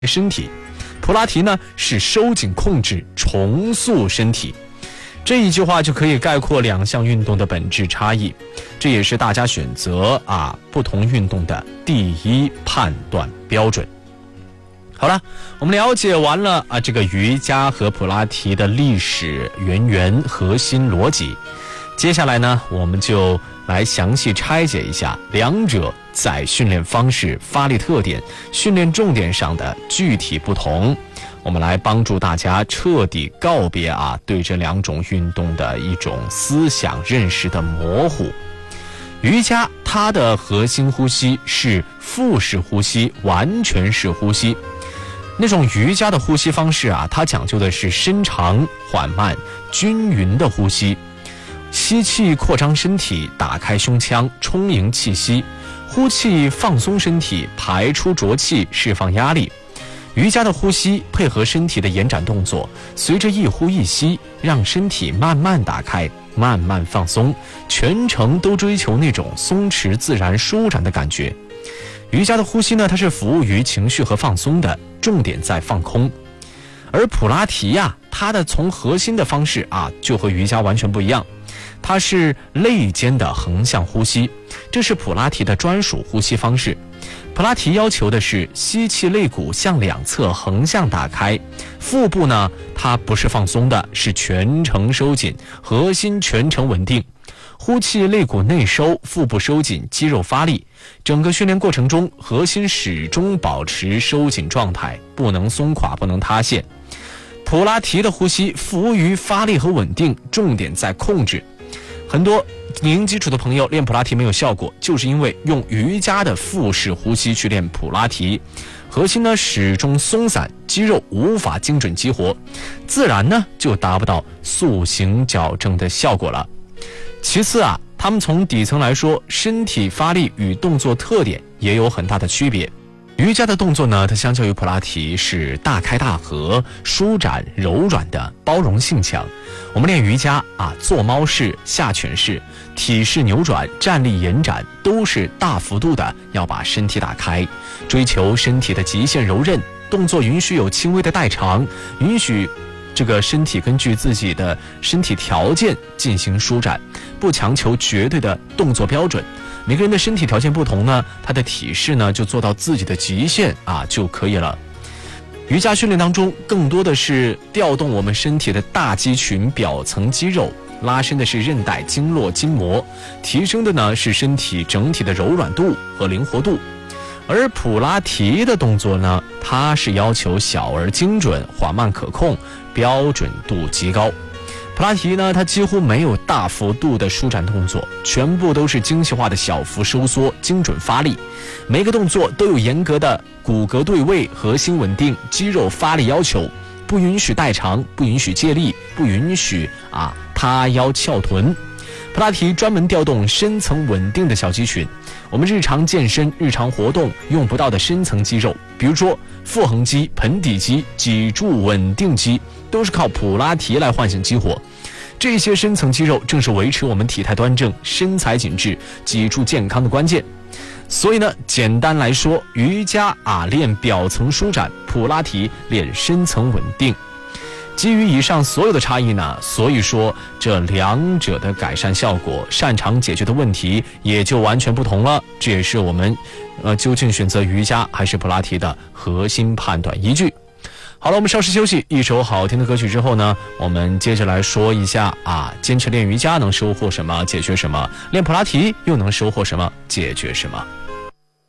身体，普拉提呢是收紧控制，重塑身体。这一句话就可以概括两项运动的本质差异，这也是大家选择不同运动的第一判断标准。好了，我们了解完了这个瑜伽和普拉提的历史渊源、核心逻辑。接下来呢，我们就来详细拆解一下两者在训练方式、发力特点、训练重点上的具体不同。我们来帮助大家彻底告别对这两种运动的一种思想认识的模糊。瑜伽它的核心呼吸是腹式呼吸、完全式呼吸。那种瑜伽的呼吸方式它讲究的是深长、缓慢、均匀的呼吸。吸气扩张身体，打开胸腔，充盈气息；呼气放松身体，排出浊气，释放压力。瑜伽的呼吸配合身体的延展动作，随着一呼一吸，让身体慢慢打开，慢慢放松，全程都追求那种松弛自然舒展的感觉。瑜伽的呼吸呢，它是服务于情绪和放松的，重点在放空。而普拉提它的从核心的方式就和瑜伽完全不一样，它是肋间的横向呼吸，这是普拉提的专属呼吸方式。普拉提要求的是吸气肋骨向两侧横向打开，腹部呢它不是放松的，是全程收紧，核心全程稳定。呼气肋骨内收，腹部收紧，肌肉发力。整个训练过程中，核心始终保持收紧状态，不能松垮，不能塌陷。普拉提的呼吸服务于发力和稳定，重点在控制。很多零基础的朋友练普拉提没有效果，就是因为用瑜伽的腹式呼吸去练普拉提，核心呢始终松散，肌肉无法精准激活，自然呢就达不到塑形矫正的效果了。其次他们从底层来说，身体发力与动作特点也有很大的区别。瑜伽的动作呢，它相较于普拉提是大开大合、舒展柔软的，包容性强。我们练瑜伽坐猫式、下犬式、体式扭转、站立延展，都是大幅度的要把身体打开，追求身体的极限柔韧。动作允许有轻微的代偿，允许这个身体根据自己的身体条件进行舒展，不强求绝对的动作标准。每个人的身体条件不同呢，他的体式呢就做到自己的极限就可以了。瑜伽训练当中更多的是调动我们身体的大肌群表层肌肉，拉伸的是韧带、经络、筋膜，提升的呢是身体整体的柔软度和灵活度。而普拉提的动作呢，它是要求小而精准、缓慢可控，标准度极高。普拉提呢，它几乎没有大幅度的舒展动作，全部都是精细化的小幅收缩，精准发力。每个动作都有严格的骨骼对位、核心稳定、肌肉发力要求，不允许代偿，不允许借力，不允许塌腰翘臀。普拉提专门调动深层稳定的小肌群，我们日常健身、日常活动用不到的深层肌肉，比如说腹横肌、盆底肌、脊柱稳定肌，都是靠普拉提来唤醒激活。这些深层肌肉正是维持我们体态端正、身材紧致、脊柱健康的关键。所以呢，简单来说，瑜伽练表层舒展，普拉提练深层稳定。基于以上所有的差异呢，所以说这两者的改善效果、擅长解决的问题也就完全不同了。这也是我们究竟选择瑜伽还是普拉提的核心判断依据。好了，我们稍事休息，一首好听的歌曲之后呢，我们接着来说一下坚持练瑜伽能收获什么，解决什么；练普拉提又能收获什么，解决什么。